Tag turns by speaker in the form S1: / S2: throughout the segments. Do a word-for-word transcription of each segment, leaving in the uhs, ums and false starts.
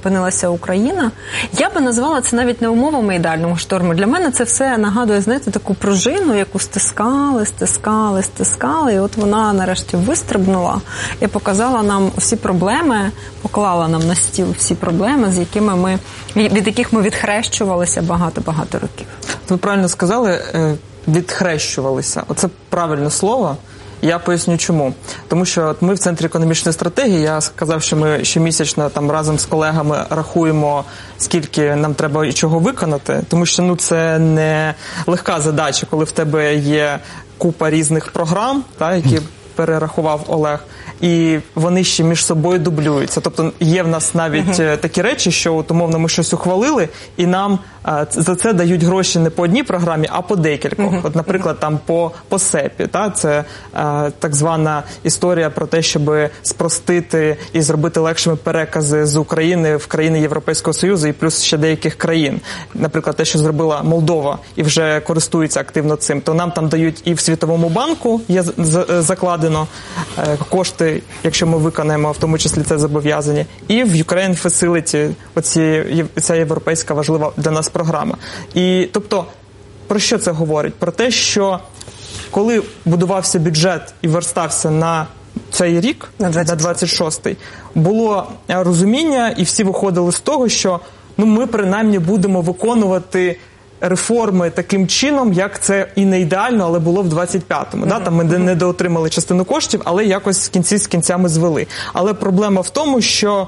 S1: опинилася Україна. Я би назвала це навіть не умовами ідеального шторму. Для мене це все нагадує, знаєте, таку пружину, яку стискали, стискали, стискали, і от вона нарешті вистрибнула і показала нам всі проблеми, поклала нам на стіл всі проблеми, з якими ми, від яких ми відхрещувалися багато-багато років.
S2: Ви правильно сказали, відхрещувалися. Оце правильне слово. Я поясню чому. Тому що от ми в Центрі економічної стратегії, я сказав, що ми щомісячно там разом з колегами рахуємо, скільки нам треба і чого виконати, тому що ну, це не легка задача, коли в тебе є купа різних програм, та, які перерахував Олег, і вони ще між собою дублюються. Тобто є в нас навіть uh-huh. такі речі, що от, умовно ми щось ухвалили, і нам а, за це дають гроші не по одній програмі, а по декількох. Uh-huh. От, наприклад, там по, по сепі. Та? Це а, так звана історія про те, щоб спростити і зробити легшими перекази з України в країни Європейського Союзу і плюс ще деяких країн. Наприклад, те, що зробила Молдова і вже користується активно цим. То нам там дають і в Світовому банку є закладено е, кошти, якщо ми виконаємо, в тому числі це зобов'язання, і в Ukraine Facility, оці, ця європейська важлива для нас програма. І, тобто, про що це говорить? Про те, що коли будувався бюджет і верстався на цей рік, на двадцять шостий, було розуміння, і всі виходили з того, що ну, ми принаймні будемо виконувати реформи таким чином, як це і не ідеально, але було в двадцять п'ятому. Mm-hmm. Да? Там ми mm-hmm. недоотримали частину коштів, але якось в кінці з кінцями звели. Але проблема в тому, що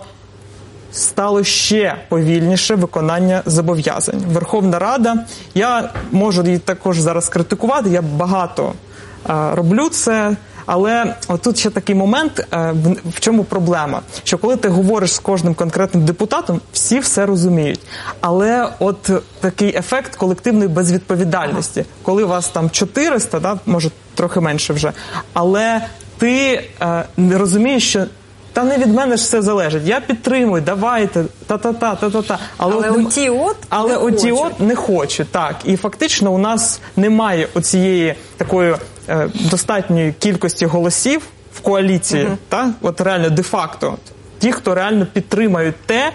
S2: стало ще повільніше виконання зобов'язань. Верховна Рада, я можу її також зараз критикувати, я багато а, роблю це, але тут ще такий момент, в чому проблема, що коли ти говориш з кожним конкретним депутатом, всі все розуміють. Але от такий ефект колективної безвідповідальності, коли вас там чотириста, да, може трохи менше вже, але ти е, не розумієш, що та не від мене ж все залежить. Я підтримую, давайте, та-та-та, та-та-та.
S1: Але, але
S2: от,
S1: оті от
S2: але
S1: не
S2: оті
S1: хочуть.
S2: от не хочуть, так. І фактично у нас немає оцієї такої е, достатньої кількості голосів в коаліції, угу. та? От реально де-факто. Ті, хто реально підтримають те,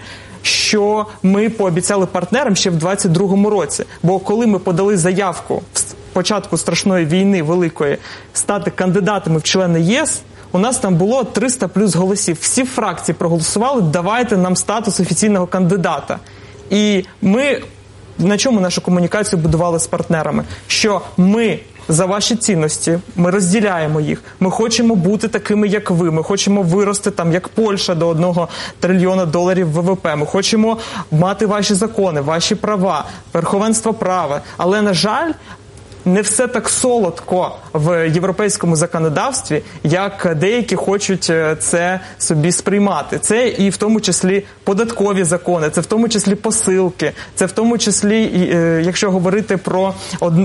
S2: що ми пообіцяли партнерам ще в двадцять другому році. Бо коли ми подали заявку в початку страшної війни великої стати кандидатами в члени ЄС, у нас там було триста плюс голосів. Всі фракції проголосували, давайте нам статус офіційного кандидата. І ми на чому нашу комунікацію будували з партнерами? Що ми за ваші цінності, ми розділяємо їх, ми хочемо бути такими, як ви, ми хочемо вирости там, як Польща, до одного трильйона доларів ВВП, ми хочемо мати ваші закони, ваші права, верховенство права. Але, на жаль, не все так солодко в європейському законодавстві, як деякі хочуть це собі сприймати. Це і в тому числі податкові закони, це в тому числі посилки, це в тому числі, якщо говорити про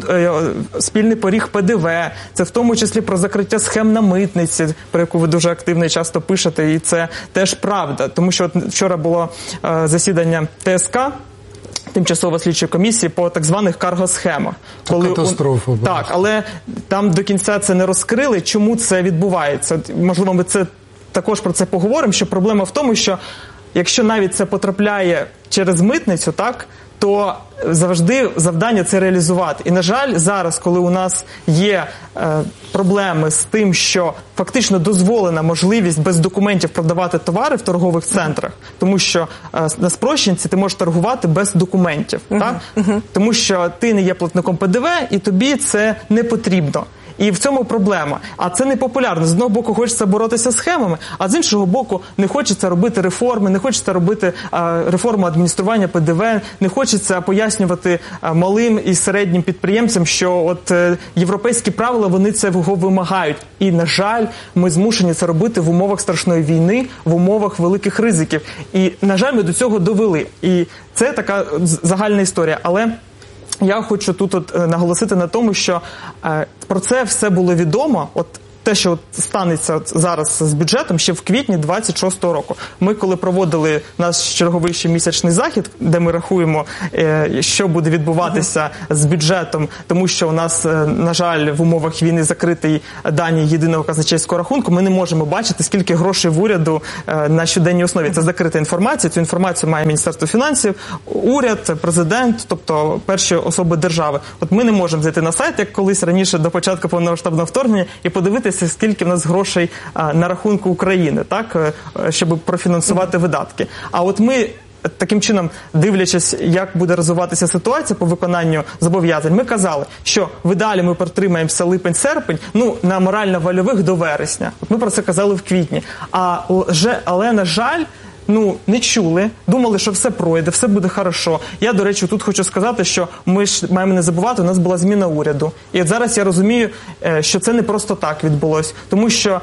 S2: спільний поріг ПДВ, це в тому числі про закриття схем на митниці, про яку ви дуже активно і часто пишете, і це теж правда. Тому що от вчора було засідання ТСК, тимчасова слідча комісія по так званих каргосхемах.
S3: Коли катастрофа.
S2: У... Так, але там до кінця це не розкрили, чому це відбувається. Можливо, ми це також про це поговоримо, що проблема в тому, що якщо навіть це потрапляє через митницю, так, то завжди завдання це реалізувати. І, на жаль, зараз, коли у нас є е, проблеми з тим, що фактично дозволена можливість без документів продавати товари в торгових центрах, тому що е, на спрощенці ти можеш торгувати без документів, uh-huh. так? Uh-huh. Тому що ти не є платником ПДВ, і тобі це не потрібно. І в цьому проблема. А це не популярно. З одного боку хочеться боротися з схемами, а з іншого боку не хочеться робити реформи, не хочеться робити а, реформу адміністрування ПДВ, не хочеться пояснювати а, малим і середнім підприємцям, що от е, європейські правила, вони цього вимагають. І, на жаль, ми змушені це робити в умовах страшної війни, в умовах великих ризиків. І, на жаль, ми до цього довели. І це така загальна історія. Але я хочу тут от наголосити на тому, що е, про це все було відомо, от те, що от станеться от зараз з бюджетом, ще в квітні двадцять шостого року. Ми, коли проводили наш черговий щомісячний захід, де ми рахуємо, що буде відбуватися з бюджетом, тому що у нас, на жаль, в умовах війни закритий дані єдиного казначейського рахунку, ми не можемо бачити, скільки грошей в уряду на щоденній основі. Це закрита інформація. Цю інформацію має Міністерство фінансів, уряд, президент, тобто перші особи держави. От ми не можемо зайти на сайт, як колись раніше до початку повномасштабного вторгнення, і подивитися, скільки в нас грошей на рахунку України, так, щоб профінансувати видатки. А от ми таким чином, дивлячись, як буде розвиватися ситуація по виконанню зобов'язань, ми казали, що в ідеалі ми протримаємося липень-серпень, ну, на морально-вольових до вересня. От ми про це казали в квітні. А, але, на жаль, ну, не чули, думали, що все пройде, все буде хорошо. Я, до речі, тут хочу сказати, що ми ж маємо не забувати, у нас була зміна уряду. І от зараз я розумію, що це не просто так відбулось, тому що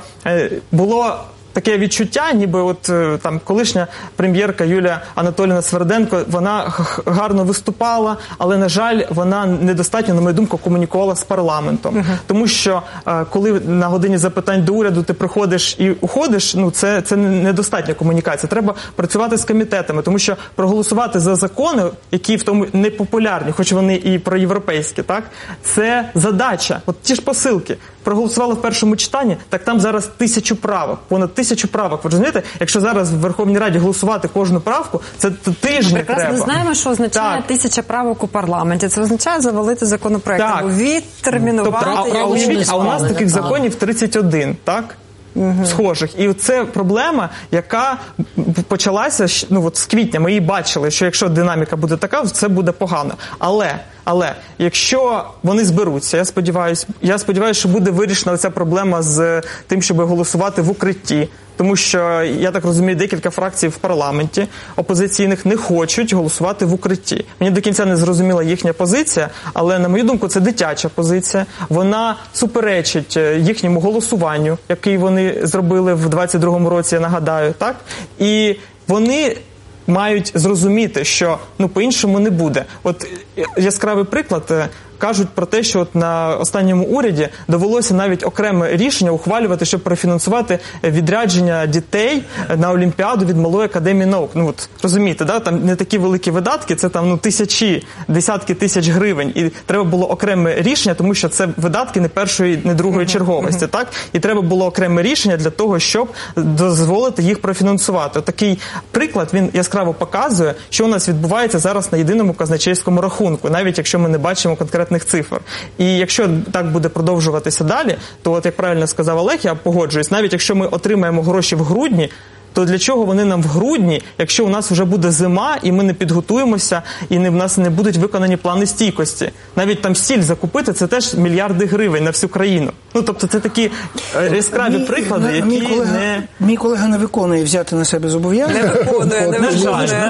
S2: було таке відчуття, ніби от там колишня прем'єрка Юлія Анатоліївна Сверденко, вона гарно виступала, але, на жаль, вона недостатньо, на мою думку, комунікувала з парламентом. Uh-huh. Тому що, коли на годині запитань до уряду ти приходиш і уходиш, ну, це, це недостатня комунікація. Треба працювати з комітетами, тому що проголосувати за закони, які в тому не популярні, хоч вони і проєвропейські, так, це задача. От ті ж посилки. Проголосували в першому читанні, так там зараз тисячу правок, понад тисячу правок. Ви розумієте, якщо зараз в Верховній Раді голосувати кожну правку, це тижні
S1: прекрасно
S2: треба.
S1: Ми знаємо, що означає так. тисяча правок у парламенті. Це означає завалити законопроект, або відтермінувати.
S2: Тобто, а, а, а у нас таких законів тридцять один, так? Угу. Схожих. І це проблема, яка почалася, ну, от з квітня. Ми її бачили, що якщо динаміка буде така, це буде погано. Але, але якщо вони зберуться, я сподіваюся, я сподіваюся, що буде вирішена ця проблема з тим, щоб голосувати в укритті. Тому що, я так розумію, декілька фракцій в парламенті опозиційних не хочуть голосувати в укритті. Мені до кінця не зрозуміла їхня позиція, але, на мою думку, це дитяча позиція. Вона суперечить їхньому голосуванню, який вони зробили в двадцять другому році, я нагадаю, так? І вони мають зрозуміти, що, ну, по-іншому не буде. От яскравий приклад. Кажуть про те, що от на останньому уряді довелося навіть окреме рішення ухвалювати, щоб профінансувати відрядження дітей на Олімпіаду від Малої академії наук. Ну от розумієте, да? Там не такі великі видатки, це там ну тисячі, десятки тисяч гривень. І треба було окреме рішення, тому що це видатки не першої, не другої черговості, так? І треба було окреме рішення для того, щоб дозволити їх профінансувати. От такий приклад, він яскраво показує, що у нас відбувається зараз на єдиному казначейському рахунку, навіть якщо ми не бачимо конкретних цифр. І якщо так буде продовжуватися далі, то, от як правильно сказав Олег, я погоджуюсь, навіть якщо ми отримаємо гроші в грудні, то для чого вони нам в грудні, якщо у нас вже буде зима, і ми не підготуємося, і не, в нас не будуть виконані плани стійкості. Навіть там сіль закупити – це теж мільярди гривень на всю країну. Ну, тобто це такі яскраві мій, приклади, які
S3: мій колега, не... Мій колега не виконує взяти на себе зобов'язання.
S1: Не виконує, не виконує.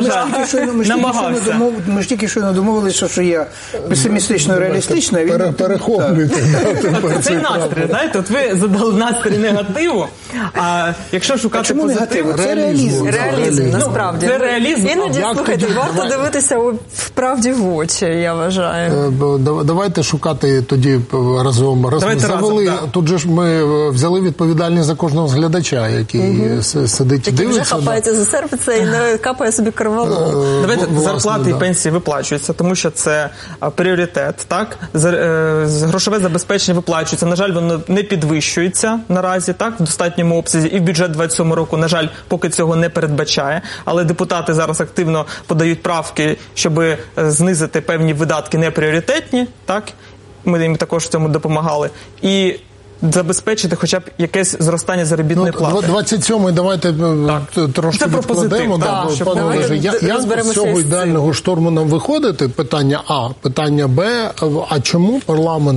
S2: Намагався.
S3: Ми ж тільки що домовилися, що я песимістично реалістично.
S4: Перехоплюйте.
S2: Цей настрій, знаєте, от ви задали настрій негативу, а якщо шукати позитиву,
S3: це реалізм.
S1: Реалізм, насправді.
S2: Це реалізм.
S1: Іноді, слухайте, варто дивитися у правді в очі, я вважаю.
S4: Давайте шукати тоді разом. Раз ми завели, тут же ж ми взяли відповідальність за кожного глядача, який угу. сидить і дивиться.
S1: Який вже хапається за серце і не капає собі кроволок.
S2: Давайте, зарплати і пенсії виплачуються, тому що це пріоритет, так? Грошове забезпечення виплачується. На жаль, воно не підвищується наразі, так? В достатньому обсязі. І в бюджет двадцять сьомого року, на жаль, поки цього не передбачає. Але депутати зараз активно подають правки, щоб знизити певні видатки непріоритетні, так? Ми їм також в цьому допомагали. І забезпечити хоча б якесь зростання заробітної
S4: ну,
S2: плати.
S4: двадцять сьомий давайте так. трошки відкладемо. Да,
S2: так,
S4: пане Олеже, як з цього ідеального шторму нам виходити? Питання А. Питання Б. А чому парламент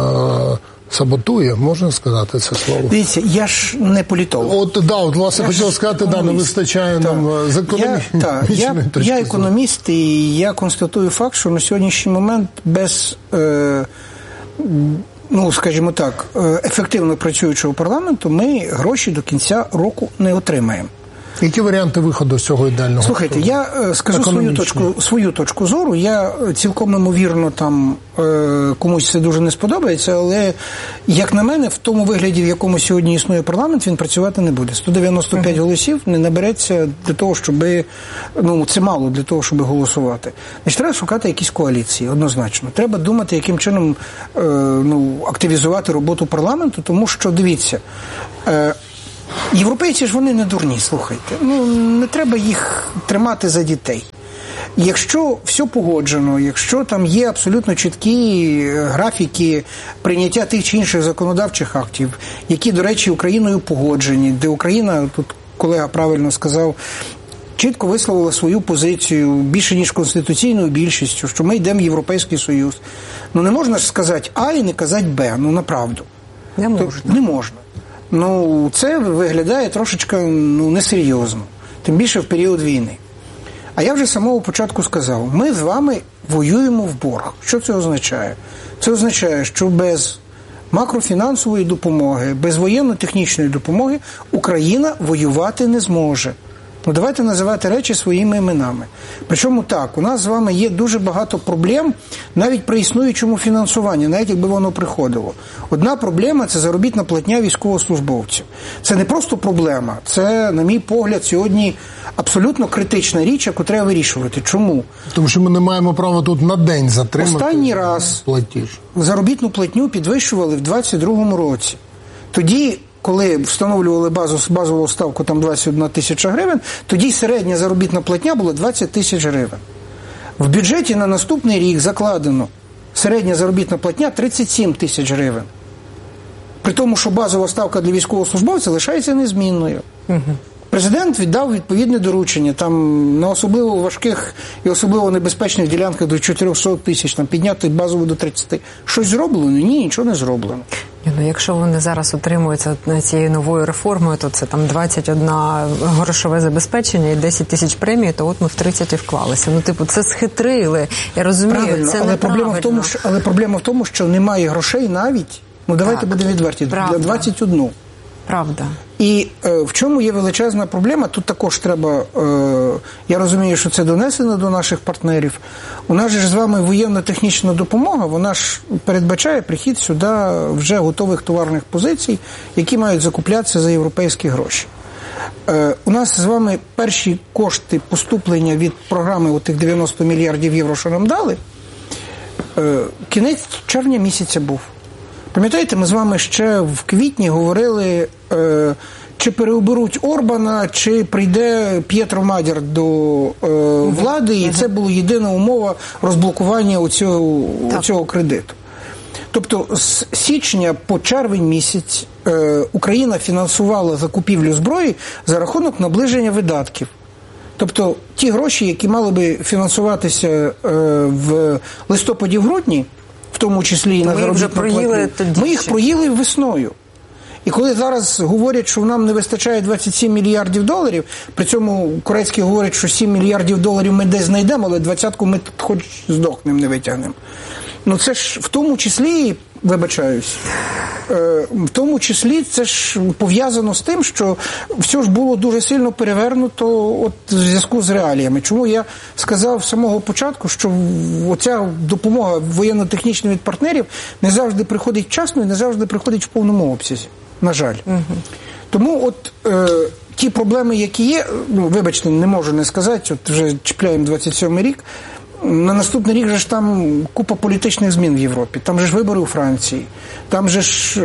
S4: а, саботує, можна сказати це слово?
S3: Дивіться, я ж не політолог.
S4: От, да, от власне, хотів сказати, да, не вистачає так. нам з економічної
S3: я, я, я економіст, і я констатую факт, що на сьогоднішній момент без, е, ну, скажімо так, ефективно працюючого парламенту ми гроші до кінця року не отримаємо.
S4: Які варіанти виходу з цього ідеального?
S3: Слухайте, я е, скажу свою точку, свою точку зору. Я цілком ймовірно там е, комусь це дуже не сподобається, але, як на мене, в тому вигляді, в якому сьогодні існує парламент, він працювати не буде. сто дев'яносто п'ять uh-huh. голосів не набереться для того, щоб, ну, це мало для того, щоб голосувати. Значить, треба шукати якісь коаліції, однозначно. Треба думати, яким чином е, ну, активізувати роботу парламенту, тому що, дивіться, е, європейці ж вони не дурні, слухайте. Ну, не треба їх тримати за дітей. Якщо все погоджено, якщо там є абсолютно чіткі графіки прийняття тих чи інших законодавчих актів, які, до речі, Україною погоджені, де Україна, тут колега правильно сказав, чітко висловила свою позицію більше, ніж конституційною більшістю, що ми йдемо в Європейський Союз. Ну, не можна ж сказати А і не казати Б, ну, направду.
S1: Не можна.
S3: Не можна. Ну, це виглядає трошечки, ну, несерйозно. Тим більше в період війни. А я вже з самого початку сказав, ми з вами воюємо в борг. Що це означає? Це означає, що без макрофінансової допомоги, без воєнно-технічної допомоги Україна воювати не зможе. Ну, давайте називати речі своїми іменами. Причому так, у нас з вами є дуже багато проблем навіть при існуючому фінансуванні, навіть якби воно приходило. Одна проблема – це заробітна платня військовослужбовців. Це не просто проблема, це, на мій погляд, сьогодні абсолютно критична річ, яку треба вирішувати. Чому?
S4: Тому що ми не маємо права тут на день затримати
S3: Останній раз
S4: платіж.
S3: Заробітну платню підвищували в двадцять другому році. Тоді, коли встановлювали базу, базову ставку там двадцять одна тисяча гривень, тоді середня заробітна платня була двадцять тисяч гривень. В бюджеті на наступний рік закладено середня заробітна платня тридцять сім тисяч гривень. При тому, що базова ставка для військовослужбовця лишається незмінною. Угу. Президент віддав відповідне доручення там на особливо важких і особливо небезпечних ділянках до чотириста тисяч, там підняти базову до тридцяти. Щось зроблено? Ні, нічого не зроблено.
S1: Ну, якщо вони зараз утримуються цією новою реформою, то це там двадцять одне грошове забезпечення і десять тисяч премії, то от ми в тридцять і вклалися. Ну, типу, це схитрили. Я розумію,
S3: правильно,
S1: це
S3: але
S1: неправильно.
S3: Проблема в тому, що, але проблема в тому, що немає грошей навіть, ну давайте так, будемо відверті,
S1: правда.
S3: Для двадцять одного.
S1: Правда.
S3: І е, в чому є величезна проблема, тут також треба, е, я розумію, що це донесено до наших партнерів. У нас же ж з вами воєнно-технічна допомога, вона ж передбачає прихід сюди вже готових товарних позицій, які мають закуплятися за європейські гроші. Е, у нас з вами перші кошти поступлення від програми отих дев'яносто мільярдів євро, що нам дали, е, кінець червня місяця був. Пам'ятаєте, ми з вами ще в квітні говорили, е, чи переоберуть Орбана, чи прийде П'єтро Мадір до е, влади, і це була єдина умова розблокування оцього, оцього кредиту. Тобто з січня по червень місяць е, Україна фінансувала закупівлю зброї за рахунок наближення видатків. Тобто ті гроші, які мали би фінансуватися е, в листопаді-грудні, в тому числі і на заробітну платню, ми їх проїли весною. І коли зараз говорять, що нам не вистачає двадцять сім мільярдів доларів, при цьому Корецький говорить, що сім мільярдів доларів ми десь знайдемо, але двадцятку ми тут хоч здохнемо, не витягнемо. Ну це ж в тому числі, вибачаюсь, в тому числі це ж пов'язано з тим, що все ж було дуже сильно перевернуто от в зв'язку з реаліями. Чому я сказав з самого початку, що оця допомога воєнно-технічна від партнерів не завжди приходить вчасно і не завжди приходить в повному обсязі. На жаль. Угу. Тому от е, ті проблеми, які є, ну, вибачте, не можу не сказати, от вже чіпляємо двадцять сьомий рік, на наступний рік же ж там купа політичних змін в Європі. Там же ж вибори у Франції, там же ж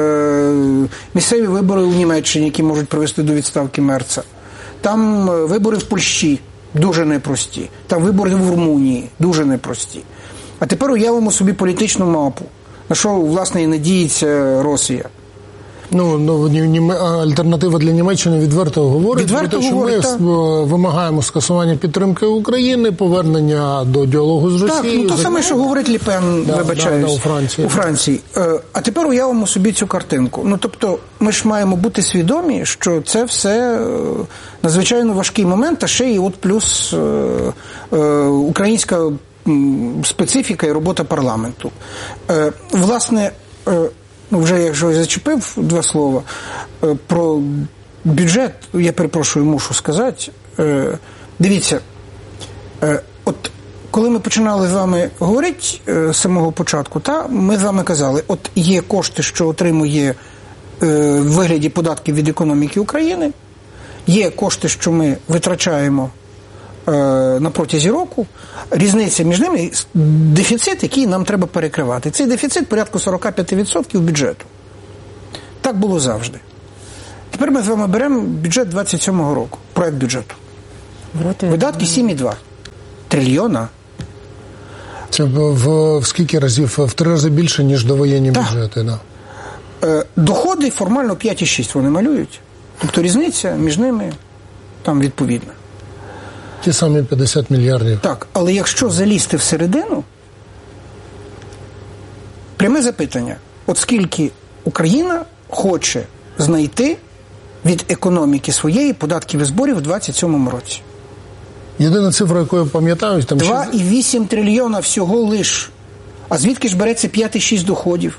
S3: е, місцеві вибори у Німеччині, які можуть привести до відставки Мерца. Там вибори в Польщі дуже непрості. Там вибори в Румунії дуже непрості. А тепер уявимо собі політичну мапу, на що, власне, і надіється Росія.
S4: Ну, ну, альтернатива для Німеччини відверто говорить,
S3: відверто
S4: про те, що
S3: говорить,
S4: ми так. вимагаємо скасування підтримки України, повернення до діалогу з Росією.
S3: Так, ну то саме, що говорить Ле Пен, да, вибачаюсь, да, да, у Франції. У Франції. А тепер уявимо собі цю картинку. Ну, тобто, ми ж маємо бути свідомі, що це все надзвичайно важкий момент, а ще й от плюс е, е, українська специфіка і робота парламенту. Е, власне, е, ну, вже якщо я зачепив два слова, про бюджет, я перепрошую, мушу сказати, е, дивіться, е, от коли ми починали з вами говорити е, з самого початку, та, ми з вами казали, от є кошти, що отримує е, в вигляді податків від економіки України, є кошти, що ми витрачаємо е, на протязі року, різниця між ними – дефіцит, який нам треба перекривати. Цей дефіцит – порядку сорок п'ять відсотків бюджету. Так було завжди. Тепер ми з вами беремо бюджет двадцять сьомого року, проект бюджету. Видатки сім цілих два трильйона.
S4: Це в, в скільки разів? В три рази більше, ніж довоєнні
S3: Так.
S4: бюджети. Да.
S3: Е, доходи формально п'ять цілих шість вони малюють. Тобто різниця між ними там відповідна.
S4: Ті самі п'ятдесят мільярдів.
S3: Так, але якщо залізти всередину, пряме запитання. От скільки Україна хоче знайти від економіки своєї податків і зборів у двадцять сьомому році?
S4: Єдина цифра, яку я пам'ятаю, там
S3: два цілих вісім трильйона всього лиш. А звідки ж береться п'ять цілих шість доходів?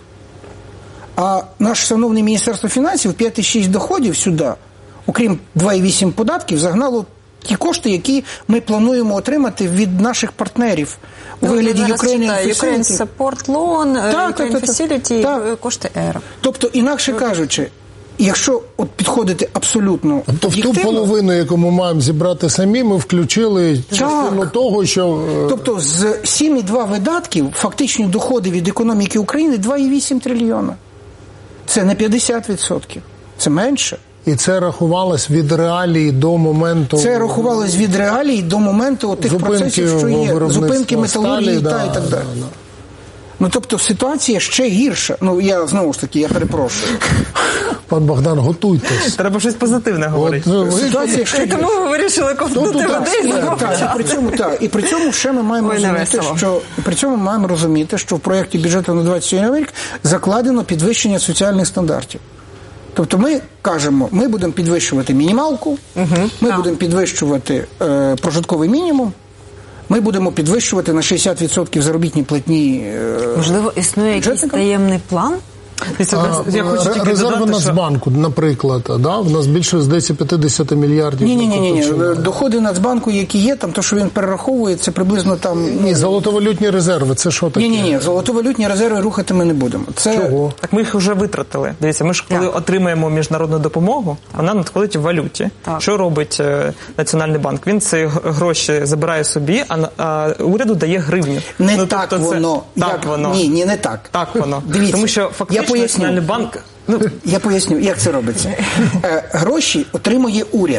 S3: А наше шановне Міністерство фінансів п'ять цілих шість доходів сюди, окрім два цілих вісім податків, загнало ті кошти, які ми плануємо отримати від наших партнерів у вигляді Ukrainian
S1: Ukraine Support Loan,
S3: так,
S1: Ukraine
S3: так,
S1: Facility,
S3: так.
S1: кошти ЕР.
S3: Тобто, інакше кажучи, якщо от підходити абсолютно
S4: Тобто в ту половину, яку ми маємо зібрати самі, ми включили частину того, що...
S3: Тобто з сім цілих два видатків фактичні доходи від економіки України два цілих вісім трильйона. Це не п'ятдесят відсотків, це менше.
S4: І це рахувалось від реалії до моменту...
S3: Це рахувалось від реалій до моменту тих процесів, що є. Зупинки металургії
S4: да,
S3: та і так далі.
S4: Да, да.
S3: Ну, тобто ситуація ще гірша. Ну, я, знову ж таки, я перепрошую.
S4: Пан Богдан, готуйтесь.
S2: Треба щось позитивне говорити.
S4: От, ви...
S3: Ситуація ще
S1: Тому
S3: гірша.
S1: ви вирішили ковтнути людей.
S3: Так, і при цьому, так, і при цьому ще ми маємо
S1: Ой,
S3: розуміти, що при цьому маємо розуміти, що в проєкті бюджету на двадцять сьомий рік закладено підвищення соціальних стандартів. Тобто ми кажемо, ми будемо підвищувати мінімалку, угу, ми так. будемо підвищувати е, прожитковий мінімум, ми будемо підвищувати на шістдесят відсотків заробітні платні. Е,
S1: Можливо, існує якийсь таємний план?
S2: Я хочу тільки
S4: резерви
S2: додати,
S4: Нацбанку, що... наприклад, да? В нас більше, здається, п'ятдесят мільярдів.
S3: Ні, ні, ні, ні. Доходи Нацбанку, які є, там то, що він перераховує, це приблизно там...
S4: Ні, золотовалютні резерви, це що таке?
S3: Ні, ні, ні, золотовалютні резерви рухати ми не будемо. Це...
S4: Чого?
S2: Так ми їх вже витратили. Дивіться, ми ж коли так. отримаємо міжнародну допомогу, вона надходить в валюті. Так. Що робить е, Національний банк? Він ці гроші забирає собі, а, а уряду дає гривню.
S3: Не
S2: ну,
S3: так
S2: тобто
S3: воно.
S2: Це... Так
S3: як...
S2: воно.
S3: Ні, ні, не так.
S2: Так воно.
S3: Дивіться,
S2: тому що фактично Національний банк...
S3: Ну, я поясню, як це робиться. Е, гроші отримує уряд.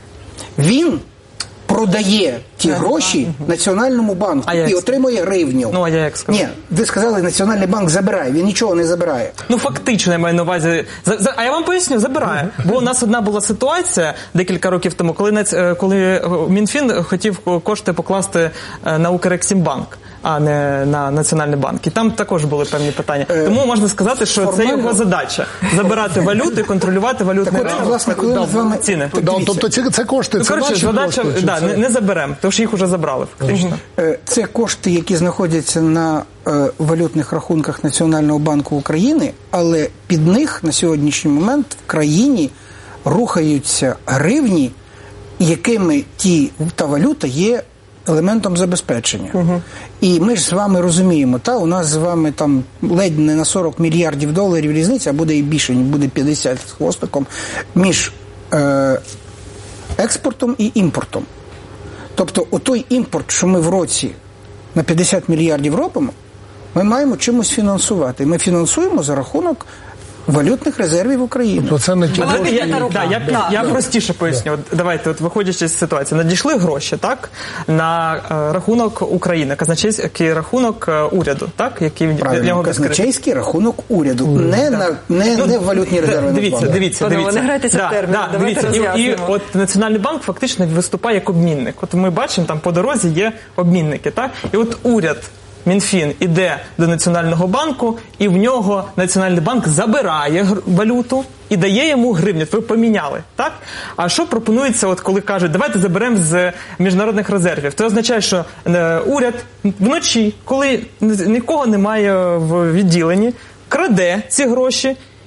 S3: Він продає ті гроші Національному банку
S2: а
S3: і отримує гривню.
S2: Ну, а я як сказав?
S3: Ні, ви сказали, Національний банк забирає. Він нічого не забирає.
S2: Ну, фактично, я маю на увазі. А я вам поясню, забирає. Бо у нас одна була ситуація декілька років тому, коли, коли Мінфін хотів кошти покласти на Укрексімбанк, а не на Національний банк. І там також були певні питання. Тому можна сказати, що формально... це його задача. Забирати валюту і контролювати валютний ринок.
S3: Власне, коли ми з вами...
S2: Ціни.
S4: Да, тобто це, це кошти,
S2: ну,
S4: це
S2: коротше,
S4: наші
S2: задача,
S4: кошти?
S2: Да,
S4: це...
S2: не, не заберемо, тому що їх вже забрали фактично.
S3: Це кошти, які знаходяться на е, валютних рахунках Національного банку України, але під них на сьогоднішній момент в країні рухаються гривні, якими ті, та валюта є елементом забезпечення. Угу. І ми ж з вами розуміємо, та у нас з вами там ледь не на сорок мільярдів доларів різниця, а буде і більше, буде п'ятдесят з хвостиком, між е, експортом і імпортом. Тобто отой імпорт, що ми в році на п'ятдесят мільярдів робимо, ми маємо чимось фінансувати. Ми фінансуємо за рахунок валютних резервів України.
S4: То це не ті
S2: а я, я, да, я, я, я простіше поясню. От, давайте, от, виходячи з ситуації, надійшли гроші, так, на е, рахунок України, казначейський рахунок е, уряду, так, який
S3: правильно, нього казначейський рахунок уряду, mm. не, на, не, ну, не валютні резерви.
S2: Дивіться, дивіться, дивіться.
S1: Не грайтеся
S2: да,
S1: в термін,
S2: да,
S1: давайте
S2: дивіться. І, і от Національний банк фактично виступає як обмінник. От ми бачимо, там по дорозі є обмінники, так, і от уряд Мінфін іде до Національного банку, і в нього Національний банк забирає валюту і дає йому гривню. Ви поміняли, так? А що пропонується, от коли кажуть, давайте заберемо з міжнародних резервів? Це означає, що е, уряд вночі, коли нікого немає в відділенні, краде ці гроші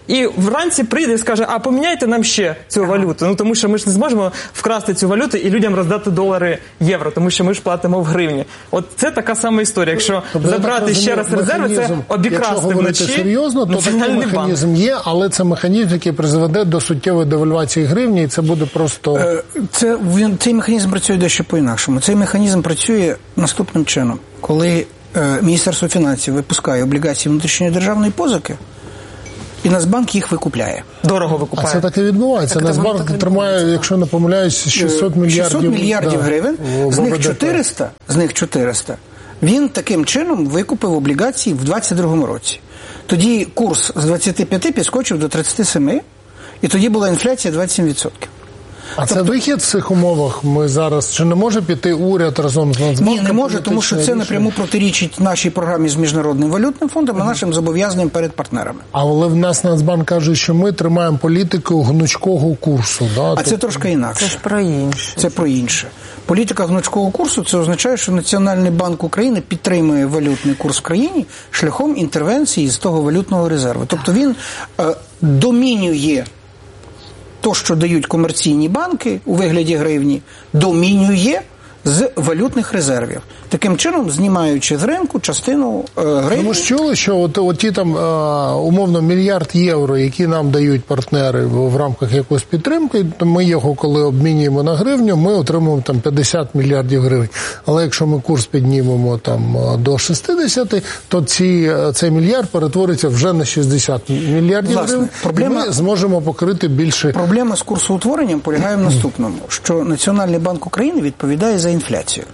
S2: і вранці прийде і скаже, а поміняйте нам ще цю ага. валюту. Ну, тому що ми ж не зможемо вкрасти цю валюту і людям роздати долари, євро, тому що ми ж платимо в гривні. От це така сама історія. Якщо тобто, забрати ще раз резерви, це обікрасти вночі.
S4: Якщо серйозно, то такий механізм
S2: банк.
S4: є, але це механізм, який призведе до суттєвої девальвації гривні, і це буде просто...
S3: Це, він, цей механізм працює дещо по-інакшому. Цей механізм працює наступним чином. Коли е, Міністерство фінансів випускає облігації внутрішньої державної позики, і Нацбанк їх викупляє.
S2: Дорого викупає.
S4: А це так і відбувається. Нацбанк тримає, якщо не помиляюсь, шістсот мільярдів,
S3: шістсот мільярдів да, гривень, з них чотириста, з них чотириста він таким чином викупив облігації в двадцять другому році. Тоді курс з двадцяти п'яти підскочив до тридцяти семи, і тоді була інфляція двадцять сім відсотків.
S4: А тобто, це вихід в цих умовах ми зараз, чи не може піти уряд разом з Нацбанком?
S3: Ні, не може, тому що це рішення? Напряму протирічить нашій програмі з Міжнародним валютним фондом, а нашим зобов'язанням перед партнерами.
S4: Але в нас Нацбанк каже, що ми тримаємо політику гнучкого курсу. Да?
S3: А
S4: тобто...
S3: це трошки інакше.
S1: Це ж про інше.
S3: Це про інше. Політика гнучкого курсу – це означає, що Національний банк України підтримує валютний курс в країні шляхом інтервенції з того валютного резерву. Тобто він е, домінює то, що дають комерційні банки у вигляді гривні, домінює з валютних резервів. Таким чином, знімаючи з ринку частину е, гривні.
S4: Ми ж чули, що от, от ті там, е, умовно, мільярд євро, які нам дають партнери в, в рамках якоїсь підтримки, то ми його, коли обмінюємо на гривню, ми отримуємо там п'ятдесят мільярдів гривень. Але якщо ми курс піднімемо там до шістдесят, то ці, цей мільярд перетвориться вже на шістдесят мільярдів Власне, гривень, проблема, і ми зможемо покрити більше.
S3: Проблема з курсоутворенням полягає в наступному, що Національний банк України відповідає за інфляцію.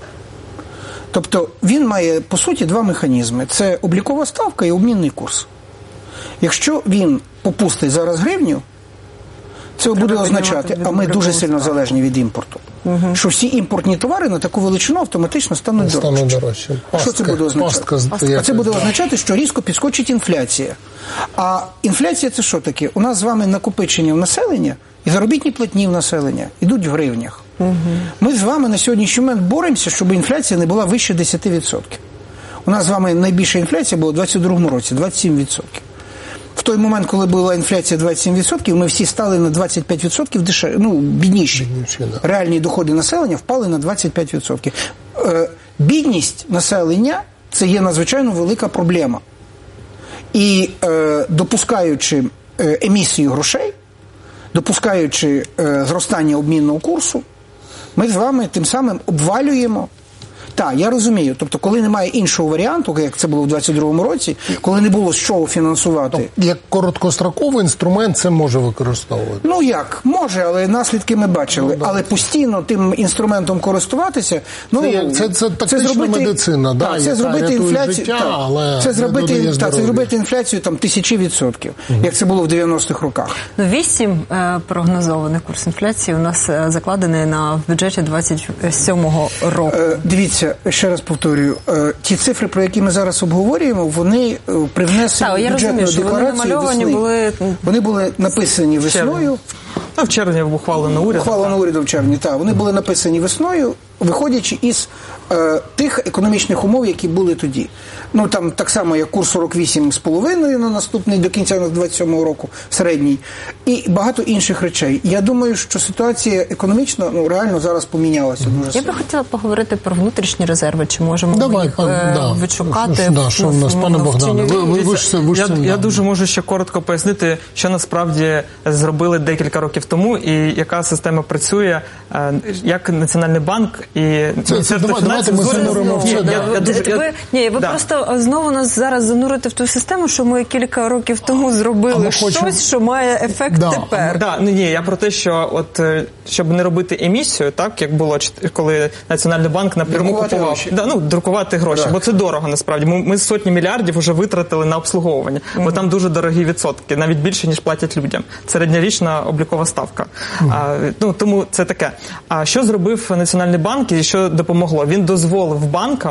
S3: Тобто він має, по суті, два механізми. Це облікова ставка і обмінний курс. Якщо він попустить зараз гривню, це Треба буде означати, а ми дуже сильно ставку. залежні від імпорту, угу. що всі імпортні товари на таку величину автоматично стануть дорожчі.
S4: дорожчі.
S3: Що це буде означати? Пастка, а це буде да. означати, що різко підскочить інфляція. А інфляція – це що таке? У нас з вами накопичення в населення і заробітні платні в населення йдуть в гривнях. Угу. Ми з вами на сьогоднішній момент боремося, щоб інфляція не була вище десять відсотків. У нас з вами найбільша інфляція була у двадцять другому році – двадцять сім відсотків. В той момент, коли була інфляція двадцять сім відсотків, ми всі стали на двадцять п'ять відсотків дешев... ну, бідніші. Бідніші да. Реальні доходи населення впали на двадцять п'ять відсотків. Е, бідність населення – це є надзвичайно велика проблема. І е, допускаючи е, емісію грошей, допускаючи е, зростання обмінного курсу, ми з вами тим самим обвалюємо. Так, я розумію. Тобто, коли немає іншого варіанту, як це було в двадцять другому році, коли не було з чого фінансувати.
S4: Тобто, як короткостроковий інструмент це може використовувати?
S3: Ну як, може, але наслідки ми бачили. Ну, да. Але постійно тим інструментом користуватися, ну
S4: це, це, це тактична зробити, медицина, да,
S3: так, це зробити інфляцію,
S4: життя,
S3: так,
S4: але
S3: це зробити, так, це зробити інфляцію там тисячі відсотків, угу. як це було в дев'яностих роках.
S1: Ну, вісім е, прогнозованих курс інфляції у нас е, закладений на в бюджеті двадцять сьомого року.
S3: Е, дивіться, ще раз повторюю, ті цифри, про які ми зараз обговорюємо, вони привнесені в бюджетну декларацію весни. Були... Вони були написані весною.
S2: А в червні ухвалено урядом.
S3: Ухвалено урядом в червні, так. Вони були написані весною, виходячи із е, тих економічних умов, які були тоді. Ну, там так само, як курс сорок вісім з половиною на наступний до кінця двадцять сьомого року, середній, і багато інших речей. Я думаю, що ситуація економічна, ну, реально зараз помінялася дуже сильно.
S1: Я би хотіла поговорити про внутрішні резерви, чи можемо
S4: Давай,
S1: їх
S4: пан,
S1: е,
S4: да.
S1: відшукати.
S4: Да, що в нас, пане Богдане, ви, ви, ви ж це, ви ж
S2: я,
S4: це,
S2: я дуже можу ще коротко пояснити, що насправді зробили декілька років тому, і яка система працює, як Національний банк і Міністерство фінансів.
S1: Ні, ви да. просто знову нас зараз занурите в ту систему, що ми кілька років тому зробили щось, хочемо... що має ефект да. тепер.
S2: Да, ну, ні, я про те, що от щоб не робити емісію, так як було, коли Національний банк напряму купував, да, ну, друкувати гроші, да. бо це дорого насправді. Ми, ми сотні мільярдів вже витратили на обслуговування, угу. бо там дуже дорогі відсотки, навіть більше, ніж платять людям. Середньорічна облікова ставка. Угу. А, ну, тому це таке. А що зробив Національний банк і що допомогло? Він дозволив банкам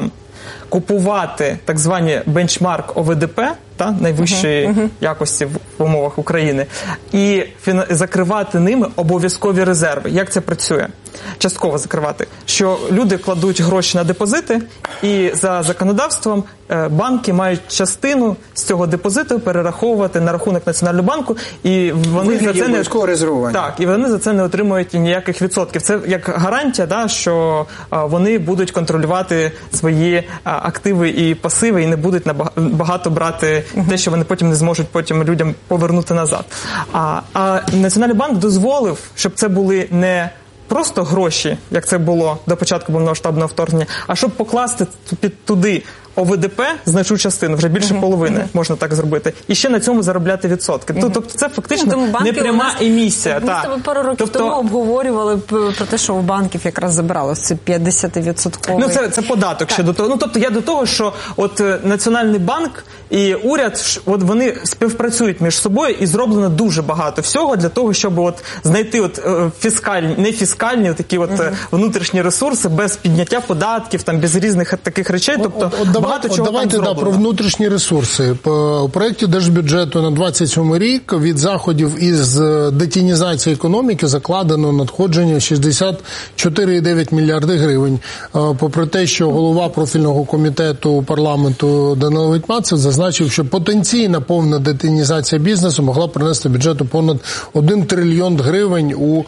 S2: купувати так звані бенчмарк О В Д П, та, найвищої uh-huh, uh-huh. якості в, в умовах України, і фіна... закривати ними обов'язкові резерви. Як це працює? Частково закривати. Що люди кладуть гроші на депозити, і за законодавством банки мають частину з цього депозиту перераховувати на рахунок Національного банку, і вони за це не так, і вони за це не отримують ніяких відсотків. Це як гарантія, да, що вони будуть контролювати свої активи і пасиви і не будуть набагато брати те, що вони потім не зможуть потім людям повернути назад. А, а Національний банк дозволив, щоб це були не просто гроші, як це було до початку повномасштабного вторгнення, а щоб покласти під туди О В Д П, значну частину, вже більше uh-huh. половини, uh-huh. можна так зробити, і ще на цьому заробляти відсотки. Uh-huh. Тобто це фактично ну, не пряма нас, емісія.
S1: Ми з тобою пару років тобто, тому обговорювали про те, що у банків якраз забиралося це п'ятдесят відсотків.
S2: Ну це, це податок ще до того. Ну тобто я до того, що от Національний банк і уряд, от вони співпрацюють між собою, і зроблено дуже багато всього для того, щоб от знайти от фіскальні, не фіскальні, такі от uh-huh. внутрішні ресурси без підняття податків, там без різних таких речей. Тобто
S4: от, от, багато чого давайте там да, про внутрішні ресурси. У проєкті Держбюджету на двадцять сьомий рік від заходів із детінізації економіки закладено надходження шістдесят чотири цілих дев'ять десятих мільярди гривень. Попри те, що голова профільного комітету парламенту Данило Гетманцев зазначив, що потенційна повна детінізація бізнесу могла принести бюджету понад один трильйон гривень у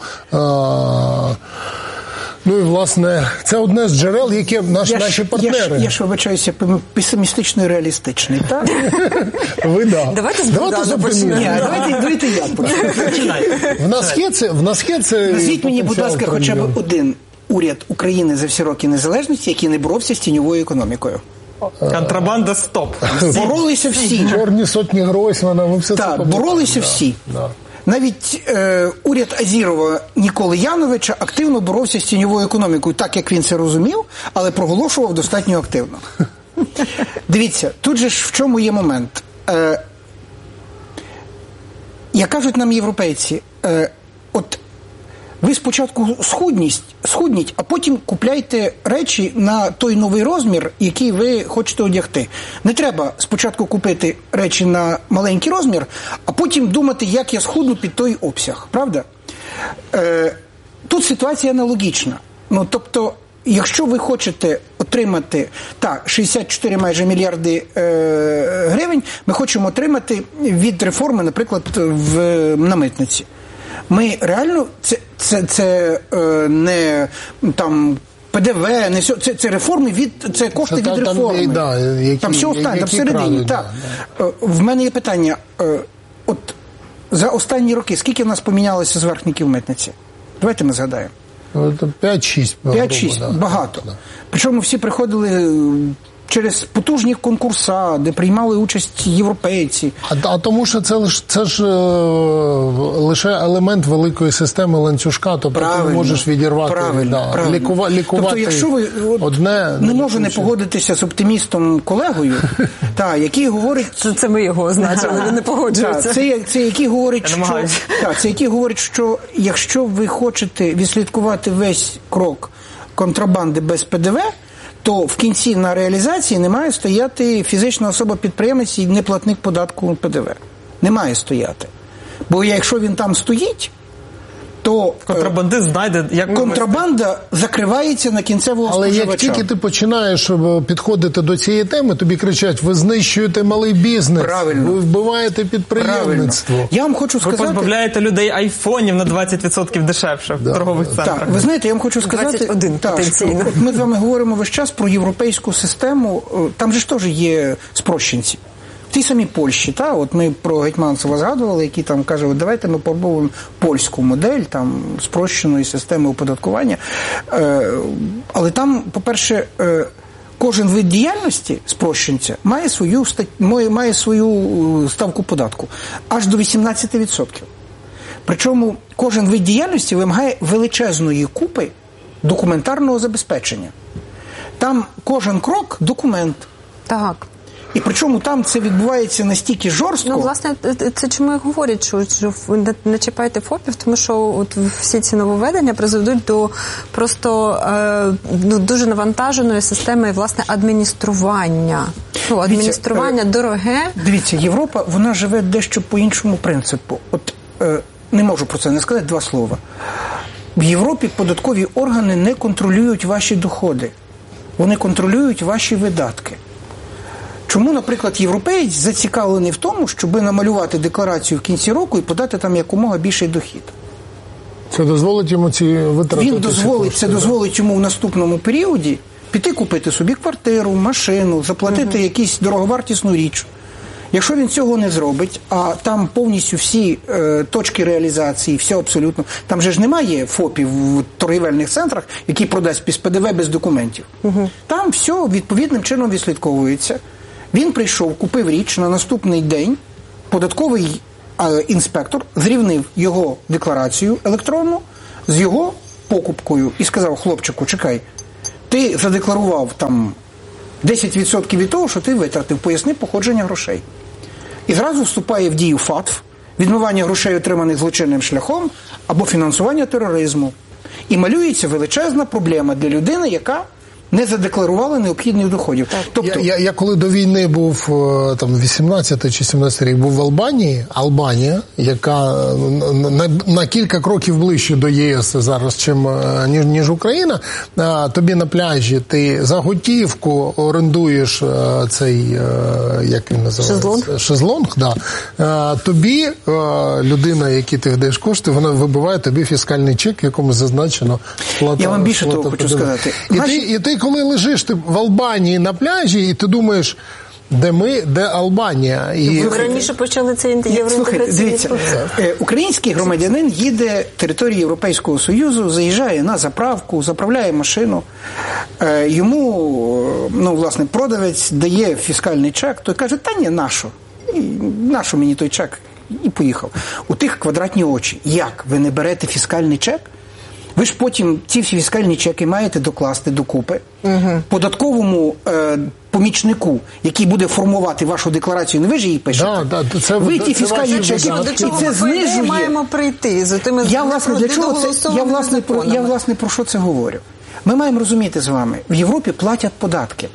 S4: а, ну і, власне, це одне з джерел, яке наш,
S3: я
S4: наші
S3: ж,
S4: партнери.
S3: Я ж, я ж вибачаюся, песимістично і реалістичний, так?
S4: Ви, да.
S1: Давайте з Богдана почнемо.
S3: Давайте, давайте я почну.
S4: В нас є це, в нас є це.
S3: Назвіть мені, будь ласка, хоча б один уряд України за всі роки незалежності, який не боровся з тіньовою економікою.
S2: Контрабанда стоп.
S3: Боролися всі.
S4: Чорні сотні Гройсмана, ви все
S3: так,
S4: це
S3: боролися всі.
S4: Да.
S3: Навіть е, уряд Азірова Ніколи Яновича активно боровся з тіньовою економікою, так як він це розумів, але проголошував достатньо активно. Дивіться, тут же ж в чому є момент. Е, як кажуть нам європейці, е, от ви спочатку схудніть, схудніть, а потім купляйте речі на той новий розмір, який ви хочете одягти. Не треба спочатку купити речі на маленький розмір, а потім думати, як я схудну під той обсяг. Правда? Е, тут ситуація аналогічна. Ну, тобто, якщо ви хочете отримати, так, шістдесят чотири майже мільярди е, гривень, ми хочемо отримати від реформи, наприклад, в, на митниці. Ми реально, це, це, це е, не там П Д В, не все, це, це реформи від, це кошти
S4: там,
S3: від реформи.
S4: Там, да, які,
S3: там все останнє, там всередині.
S4: Кради,
S3: так.
S4: Да, да.
S3: В мене є питання, е, от за останні роки скільки в нас помінялося зверхників митниці? Давайте ми згадаємо.
S4: п'ять-шість.
S3: п'ять-шість, да, багато. Да. Причому всі приходили через потужні конкурса, де приймали участь європейці.
S4: А, а тому що це, це ж е, лише елемент великої системи ланцюжка, тобто правильно, ти не можеш відірвати,
S3: правильно,
S4: да,
S3: правильно.
S4: Лікува, лікувати
S3: тобто, якщо ви, от,
S4: одне...
S3: Не можу не погодитися з оптимістом-колегою, та, який говорить...
S1: Це, це ми його означили, він не погоджується.
S3: Це, це який говорить, що, та, це який говорить, що якщо ви хочете відслідкувати весь крок контрабанди без П Д В, то в кінці на реалізації не має стояти фізична особа-підприємець і неплатник податку П Д В. Не має стояти. Бо якщо він там стоїть, то
S2: контрабандист знайде, як
S3: контрабанда закривається на кінцевого
S4: Але
S3: споживача.
S4: Але як тільки ти починаєш підходити до цієї теми, тобі кричать, ви знищуєте малий бізнес,
S3: правильно,
S4: ви вбиваєте підприємництво.
S3: Правильно. Я вам хочу сказати...
S2: Ви позбавляєте людей айфонів на двадцять відсотків дешевше да. в торгових центрах.
S3: Так, ви знаєте, я вам хочу сказати...
S1: двадцять один
S3: так,
S1: потенційно.
S3: От ми з вами говоримо весь час про європейську систему. Там же ж теж є спрощенці. В тій самій Польщі, та, от ми про Гетманцева згадували, який там каже, от давайте ми попробуємо польську модель, там, спрощеної системи оподаткування. Е, але там, по-перше, е, кожен вид діяльності спрощенця має свою, має свою ставку податку. Аж до вісімнадцять відсотків. Причому кожен вид діяльності вимагає величезної купи документарного забезпечення. Там кожен крок – документ.
S1: Так.
S3: І причому там це відбувається настільки жорстко.
S1: Ну, власне, це чому я говорю, що, що ви не чіпайте ФОПів, тому що от всі ці нововведення призведуть до просто е, ну, дуже навантаженої системи, власне, адміністрування. Ну, адміністрування дивіться, дороге.
S3: Дивіться, Європа, вона живе дещо по іншому принципу. От е, не можу про це не сказати два слова. В Європі податкові органи не контролюють ваші доходи. Вони контролюють ваші видатки. Чому, наприклад, європеєць зацікавлений в тому, щоб намалювати декларацію в кінці року і подати там якомога більший дохід?
S4: Це дозволить йому ці витрати?
S3: Він дозволить, це дозволить йому в наступному періоді піти купити собі квартиру, машину, заплатити угу. якусь дороговартісну річ. Якщо він цього не зробить, а там повністю всі е, точки реалізації, все абсолютно, там же ж немає ФОПів в торгівельних центрах, які продасть без ПДВ, без документів. Угу. Там все відповідним чином відслідковується. Він прийшов, купив річ, на наступний день податковий е, інспектор зрівнив його декларацію електронну з його покупкою і сказав: хлопчику, чекай, ти задекларував там десять відсотків від того, що ти витратив, поясни походження грошей. І зразу вступає в дію ФАТФ, відмивання грошей, отриманих злочинним шляхом, або фінансування тероризму. І малюється величезна проблема для людини, яка не задекларувала необхідних доходів.
S4: Тобто, я, я, я коли до війни був, там, вісімнадцятий чи сімнадцятий рік, був в Албанії, Албанія, яка на, на кілька кроків ближче до ЄС зараз, чим, ніж, ніж Україна, тобі на пляжі ти за готівку орендуєш цей, як він називається?
S1: Шезлонг.
S4: Шезлонг, да. Тобі людина, якій ти даєш кошти, вона вибиває тобі фіскальний чек, в якому зазначено сплата.
S3: Я вам більше того хочу сказати.
S4: І ти, і ти коли лежиш ти в Албанії на пляжі, і ти думаєш, де ми, де Албанія. І...
S1: Ви раніше почали цей євроінтеграційний процес.
S3: Український громадянин їде територією Європейського Союзу, заїжджає на заправку, заправляє машину. Йому, ну, власне, продавець дає фіскальний чек, той каже: та ні, нащо? Нащо мені той чек? І поїхав. У тих квадратні очі. Як? Ви не берете фіскальний чек? Ви ж потім ці фіскальні чеки маєте докласти докупи угу. податковому е, помічнику, який буде формувати вашу декларацію. Не ви ж її пишете.
S4: Да, да, це,
S3: ви ті фіскальні чеки,
S1: і це знижує. Ми маємо прийти з тими
S3: я, власне, для чого це, я, власне, про, я, власне, про що це говорю? Ми маємо розуміти з вами, в Європі платять податки.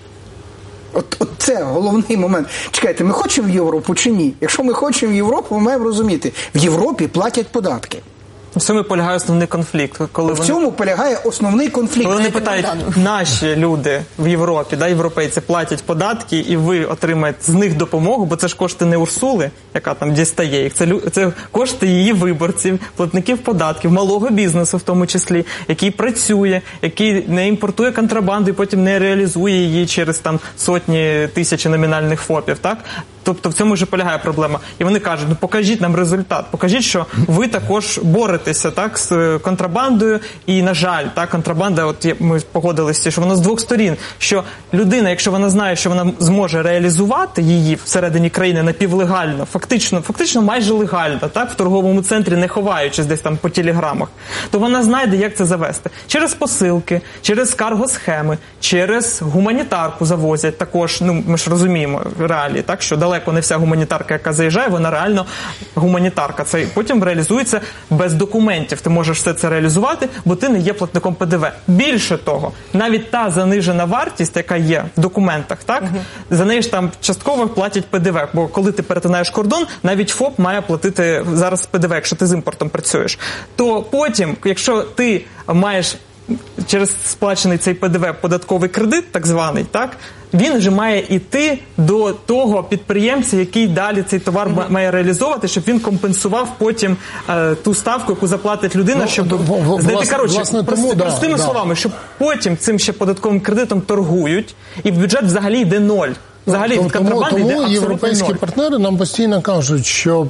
S3: От, от це головний момент. Чекайте, ми хочемо в Європу чи ні? Якщо ми хочемо в Європу, ми маємо розуміти, в Європі платять податки.
S2: В цьому полягає основний конфлікт. Коли
S3: в
S2: вони...
S3: цьому полягає основний конфлікт.
S2: Коли вони питають, наші люди в Європі, да, європейці, платять податки, і ви отримаєте з них допомогу, бо це ж кошти не Урсули, яка там дістає їх, це, це кошти її виборців, платників податків, малого бізнесу в тому числі, який працює, який не імпортує контрабанду і потім не реалізує її через там сотні тисячі номінальних ФОПів, так? Тобто в цьому вже полягає проблема. І вони кажуть: ну покажіть нам результат, покажіть, що ви також боретеся, так, з контрабандою. І, на жаль, так, контрабанда, от ми погодилися, що вона з двох сторін, що людина, якщо вона знає, що вона зможе реалізувати її всередині країни напівлегально, фактично, фактично майже легально, так, в торговому центрі, не ховаючись десь там по телеграмах, то вона знайде, як це завести. Через посилки, через каргосхеми, через гуманітарку завозять також, ну, ми ж розуміємо реалії, так, що далеко не вся гуманітарка, яка заїжджає, вона реально гуманітарка. Це потім реалізується без документів. Ти можеш все це реалізувати, бо ти не є платником ПДВ. Більше того, навіть та занижена вартість, яка є в документах, так, угу. за неї ж там частково платять ПДВ, бо коли ти перетинаєш кордон, навіть ФОП має платити зараз ПДВ, якщо ти з імпортом працюєш. То потім, якщо ти маєш через сплачений цей ПДВ податковий кредит, так званий, так, він вже має йти до того підприємця, який далі цей товар mm-hmm. має реалізовувати, щоб він компенсував потім е, ту ставку, яку заплатить людина, ну, щоб знайти, коротше, власне, прости, тому, простими да, словами, да. щоб потім цим ще податковим кредитом торгують, і в бюджет взагалі йде ноль. Взагалі,
S4: тому, тому, тому європейські ноль. партнери нам постійно кажуть, що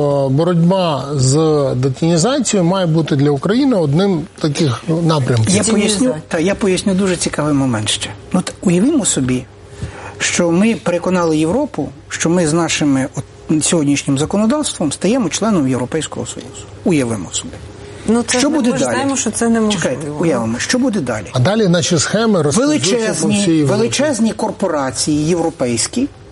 S4: боротьба з детінізацією має бути для України одним таких напрямків.
S3: Я поясню, та, я поясню дуже цікавий момент ще. Ну, уявімо собі, що ми переконали Європу, що ми з нашим от, сьогоднішнім законодавством стаємо членом Європейського Союзу. Уявимо собі.
S1: Ну, це
S3: що буде
S1: ми
S3: далі?
S1: знаємо, що це неможливо.
S3: Чекайте, уявимо, що буде далі?
S4: А далі наші схеми
S3: величезні, величезні корпорації європейські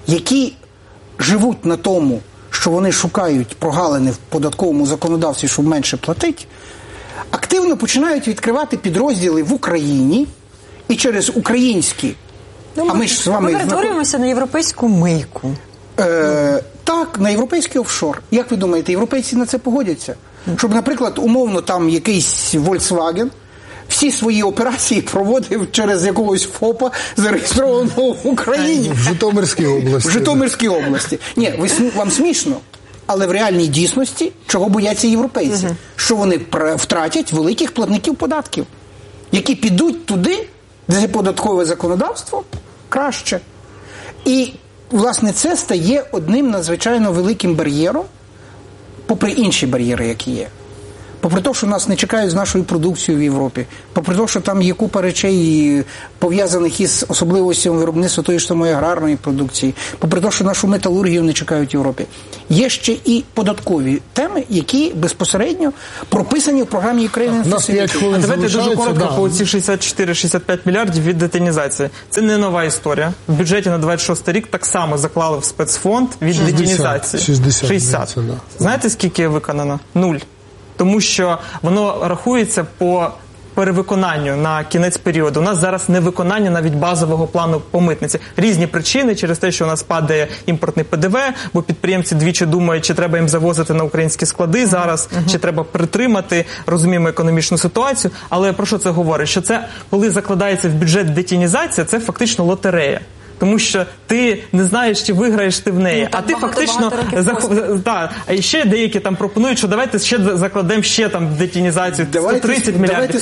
S3: які живуть на тому, що вони шукають прогалини в податковому законодавстві, щоб менше платити, активно починають відкривати підрозділи в Україні і через українські.
S1: Ну,
S3: а ми ж з вами
S1: ми перетворюємося на європейську мийку.
S3: Е, так, на європейський офшор. Як ви думаєте, європейці на це погодяться? Щоб, наприклад, умовно там якийсь Volkswagen всі свої операції проводив через якогось ФОПа, зареєстрованого в Україні.
S4: В Житомирській області.
S3: В Житомирській області. Ні, ви, вам смішно, але в реальній дійсності чого бояться європейці? Uh-huh. Що вони втратять великих платників податків, які підуть туди, де податкове законодавство краще. І, власне, це стає одним надзвичайно великим бар'єром, попри інші бар'єри, які є. Попри те, що нас не чекають з нашою продукцією в Європі, попри те, що там є купа речей, пов'язаних із особливостями виробництва тої ж самої аграрної продукції, попри те, що нашу металургію не чекають в Європі, є ще і податкові теми, які безпосередньо прописані в програмі України.
S4: У нас п'ять хвилин
S2: Давайте дуже коротко
S4: да.
S2: по ці шістдесят чотири - шістдесят п'ять мільярдів від детінізації. Це не нова історія. В бюджеті на двадцять шостий рік так само заклали в спецфонд від
S4: шістдесят,
S2: детінізації.
S4: шістдесят.
S2: шістдесят.
S4: Да.
S2: Знаєте, скільки виконано? Нуль. Тому що воно рахується по перевиконанню на кінець періоду. У нас зараз невиконання навіть базового плану по митниці. Різні причини через те, що у нас падає імпортний Пе Де Ве, бо підприємці двічі думають, чи треба їм завозити на українські склади зараз, uh-huh. чи треба притримати, розуміємо економічну ситуацію. Але про що це говорить? Що це, коли закладається в бюджет детінізація, це фактично лотерея. Тому що ти не знаєш, чи виграєш ти в неї.
S1: Ну,
S2: а ти
S1: багато,
S2: фактично...
S1: багато
S2: зах... та, а ще деякі там пропонують, що давайте ще закладемо ще там детінізацію сто тридцять мільярдів.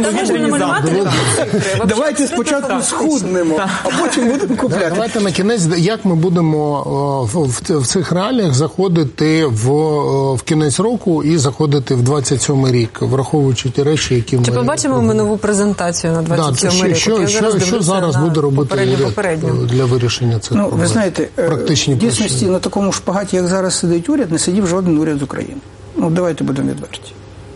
S3: Це давайте спочатку схуднемо, а потім будемо купляти.
S4: Давайте на кінець, як ми будемо в, в цих реаліях заходити в, в кінець року і заходити в двадцять сьомий рік, враховуючи ті речі, які ми...
S1: Чи побачимо ми нову презентацію на двадцять сьомий
S4: да,
S1: рік?
S4: Що, що, що, що зараз буде робити
S1: попередню?
S4: Для вирішення цих
S3: ну,
S4: проблем?
S3: Ви знаєте, в дійсності на такому шпагаті, як зараз сидить уряд, не сидів жоден уряд України. Ну, давайте будемо відверті.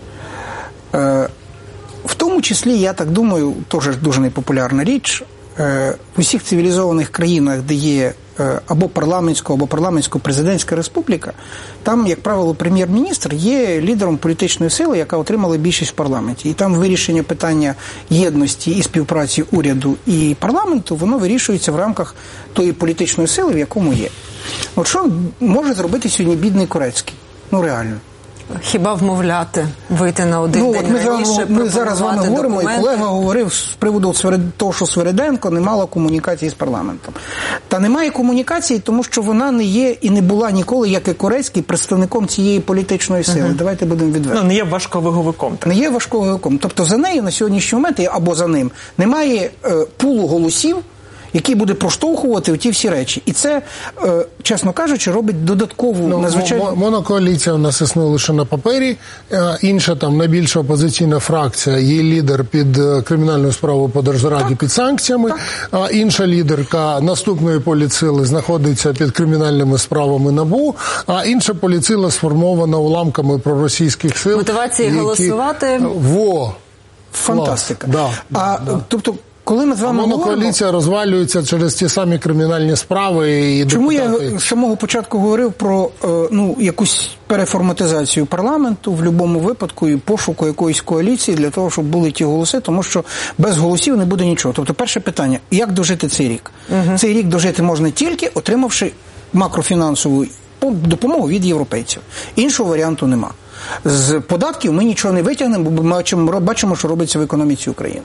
S3: Е, в тому числі, я так думаю, теж дуже непопулярна річ, е, в усіх цивілізованих країнах, де є е, або парламентська, або парламентсько-президентська республіка, там, як правило, прем'єр-міністр є лідером політичної сили, яка отримала більшість в парламенті. І там вирішення питання єдності і співпраці уряду і парламенту, воно вирішується в рамках тої політичної сили, в якому є. От що може зробити сьогодні бідний Корецький? Ну, реально.
S1: Хіба вмовляти, вийти на один
S3: ну,
S1: день
S3: от ми
S1: раніше,
S3: ми зараз з вами говоримо,
S1: документи.
S3: І колега говорив з приводу того, що Свириденко не мала комунікації з парламентом. Та немає комунікації, тому що вона не є і не була ніколи, як і Корецький, представником цієї політичної сили. Uh-huh. Давайте будемо відверті.
S2: Ну, не є важковаговиком.
S3: Не є важковаговиком. Тобто за нею на сьогоднішній момент, або за ним, немає е, пулу голосів, який буде проштовхувати ті всі речі. І це, е, чесно кажучи, робить додаткову
S4: ну,
S3: надзвичайно...
S4: Монокоаліція у нас існує лише на папері. Е, інша, там, найбільша опозиційна фракція, її лідер під кримінальною справою по Держраді так, під санкціями. Так. А інша лідерка наступної політсили знаходиться під кримінальними справами НАБУ. А інша політсила сформована уламками проросійських сил.
S1: Мотивації
S4: які...
S1: голосувати?
S4: Во!
S3: Фантастика.
S4: Да,
S3: а,
S4: да.
S3: Тобто, коли ми з вами
S4: монокоаліція говоримо... розвалюється через ті самі кримінальні справи. І
S3: Чому
S4: депутати...
S3: я з самого початку говорив про ну, якусь переформатизацію парламенту в будь-якому випадку і пошуку якоїсь коаліції для того, щоб були ті голоси, тому що без голосів не буде нічого. Тобто перше питання, як дожити цей рік? Угу. Цей рік дожити можна тільки отримавши макрофінансову допомогу від європейців. Іншого варіанту нема. З податків ми нічого не витягнемо, бо ми бачимо, що робиться в економіці України.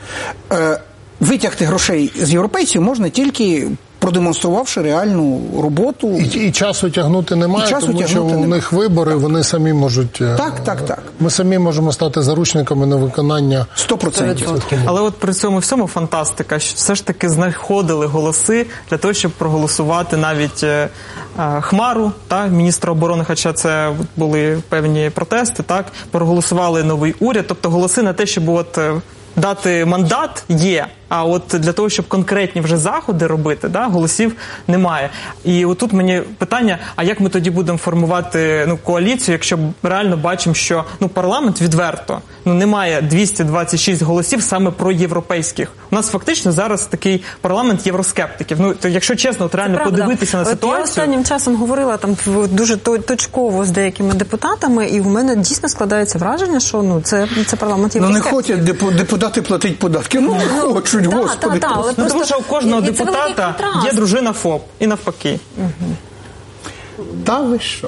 S3: Е, витягти грошей з європейців можна тільки продемонструвавши реальну роботу.
S4: І, і часу тягнути немає,
S3: часу
S4: тому що
S3: немає.
S4: у них вибори, вони самі можуть...
S3: Так, так, так.
S4: Ми самі можемо стати заручниками невиконання...
S3: сто відсотків.
S2: Але от при цьому всьому фантастика, що все ж таки знаходили голоси для того, щоб проголосувати навіть е, Хмару, та, міністра оборони, хоча це були певні протести, так, проголосували новий уряд, тобто голоси на те, щоб от... дати мандат є, А от для того, щоб конкретні вже заходи робити, да, голосів немає. І отут мені питання, а як ми тоді будемо формувати ну, коаліцію, якщо реально бачимо, що ну, парламент відверто ну, не має двісті двадцять шість голосів саме проєвропейських. У нас фактично зараз такий парламент євроскептиків. Ну, то, якщо чесно, от реально подивитися на ситуацію.
S1: От я останнім часом говорила там дуже точково з деякими депутатами, і в мене дійсно складається враження, що ну, це, це парламент євроскептиків.
S3: Ну не хочуть депутати платити податки. Ну не ну, хочуть, да, господи.
S1: Да, да, але
S2: ну, тому що у кожного депутата є дружина ФОП. І навпаки.
S3: Угу. Та ви що?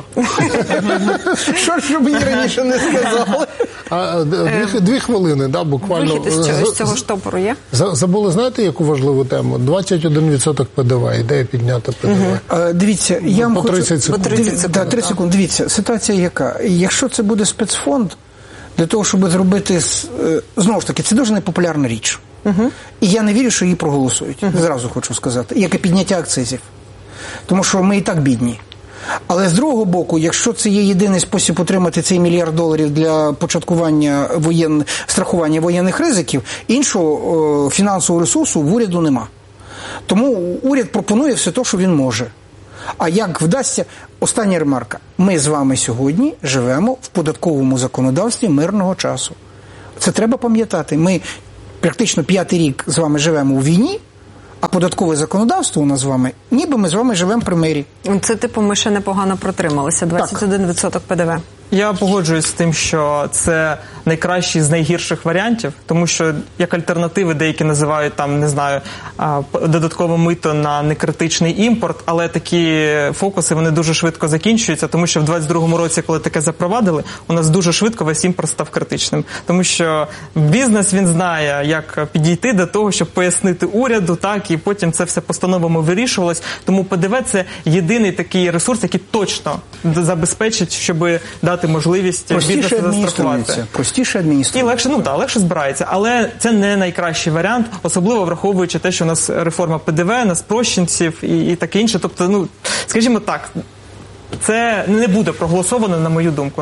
S3: Що ж мені раніше не сказали?
S4: А, дві, дві хвилини, да, буквально.
S1: Вихід із цього, з цього штопору є?
S4: Забули, знаєте, яку важливу тему? двадцять один відсоток ПДВ. Ідея підняти ПДВ.
S3: Угу. А, дивіться, я
S4: по
S3: хочу...
S4: тридцять секунд.
S3: По тридцять секунд. Да, тридцять секунд. Дивіться, ситуація яка? Якщо це буде спецфонд, для того, щоб зробити... Знову ж таки, це дуже непопулярна річ. Угу. І я не вірю, що її проголосують. Угу. Зразу хочу сказати. Як і підняття акцизів. Тому що ми і так бідні. Але з другого боку, якщо це є єдиний спосіб отримати цей мільярд доларів для початкування воєн... страхування воєнних ризиків, іншого о, фінансового ресурсу в уряду нема. Тому уряд пропонує все те, що він може. А як вдасться, остання ремарка. Ми з вами сьогодні живемо в податковому законодавстві мирного часу. Це треба пам'ятати. Ми практично п'ятий рік з вами живемо у війні, а податкове законодавство у нас з вами, ніби ми з вами живемо при мирі.
S1: Це типу ми ще непогано протрималися, двадцять один відсоток ПДВ.
S2: Я погоджуюсь з тим, що це найкращий з найгірших варіантів, тому що як альтернативи деякі називають там, не знаю, додаткове мито на некритичний імпорт, але такі фокуси, вони дуже швидко закінчуються, тому що в двадцять другому році, коли таке запровадили, у нас дуже швидко весь імпорт став критичним. Тому що бізнес, він знає, як підійти до того, щоб пояснити уряду, так, і потім це все постановами вирішувалось. Тому ПДВ – це єдиний такий ресурс, який точно забезпечить, щоб дати можливість бізнесу застрахувати.
S3: Простіше адмініструється.
S2: І легше, ну так, легше збирається. Але це не найкращий варіант, особливо враховуючи те, що у нас реформа ПДВ, на спрощенців і, і таке інше. Тобто, ну, скажімо так, це не буде проголосовано, на мою думку.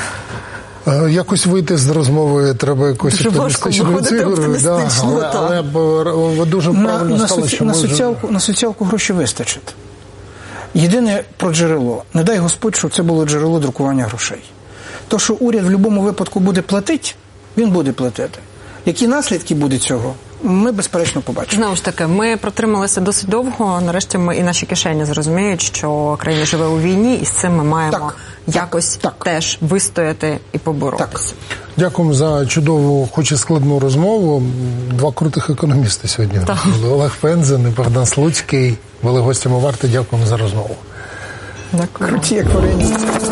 S4: Якось вийти з розмови треба якось
S1: дуже важко виходити оптимістично.
S4: Да, але, але ви дуже правильно
S3: на,
S4: сказали,
S3: на,
S4: що
S3: на,
S4: може...
S3: соціалку, на соціалку гроші вистачить. Єдине про джерело. Не дай Господь, щоб це було джерело друкування грошей. То, що уряд в будь-якому випадку буде платити, він буде платити. Які наслідки буде цього, ми, безперечно, побачимо.
S1: Знову ж таки, ми протрималися досить довго. Нарешті ми і наші кишені зрозуміють, що країна живе у війні, і з цим ми маємо
S3: так,
S1: якось
S3: так,
S1: теж вистояти і поборотися.
S3: Так.
S4: Дякуємо за чудову, хоч і складну розмову. Два крутих економісти сьогодні. Так. Олег Пензен і Богдан Слуцький були гостями «Варти». Дякуємо за розмову.
S1: Дякую.
S3: Круті, як варені.